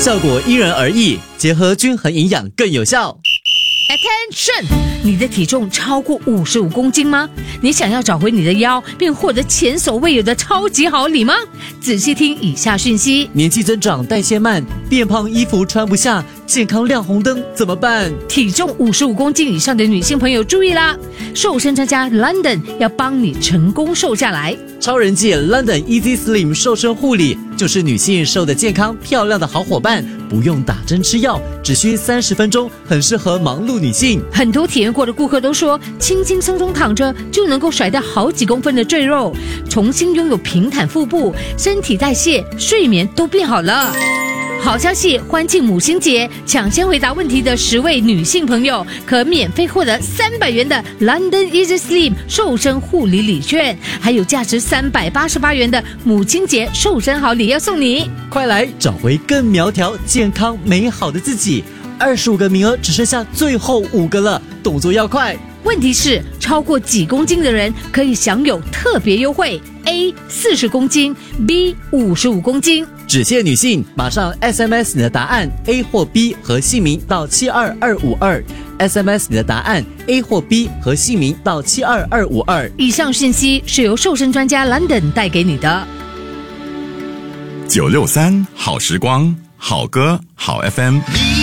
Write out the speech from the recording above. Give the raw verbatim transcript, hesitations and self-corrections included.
效果因人而异，结合均衡营养更有效。 Attention！ 你的体重超过五十五公斤吗？你想要找回你的腰，并获得前所未有的超级好礼吗？仔细听以下讯息： 年纪增长，代谢慢，变胖，衣服穿不下，健康亮红灯，怎么办？ 体重五十五公斤以上的女性朋友注意啦！瘦身专家 London 要帮你成功瘦下来。 超人气 London Easy Slim 瘦身护理就是女性瘦得健康漂亮的好伙伴，不用打针吃药，只需三十分钟，很适合忙碌女性。 很多体验过的顾客都说，轻轻松松躺着就能够甩掉好几公分的赘肉，重新拥有平坦腹部，身体代谢、睡眠都变好了。好消息，欢庆母亲节，抢先回答问题的十位女性朋友可免费获得三百元的 London Easy Slim 瘦身护理礼券，还有价值三百八十八元的母亲节瘦身好礼要送你。 快来找回更苗条、健康、美好的自己！二十五个名额只剩下最后五个了，动作要快。 问题是，超过几公斤的人可以享有特别优惠 ：A 四十公斤 ，B 五十五公斤。 只限女性，马上 S M S 你的答案 A 或 B 和姓名到七二二五二 ，S M S 你的答案 A 或 B 和姓名到七二二五二。 以上信息是由瘦身专家 London 带给你的。 九六三好时光，好歌好 F M。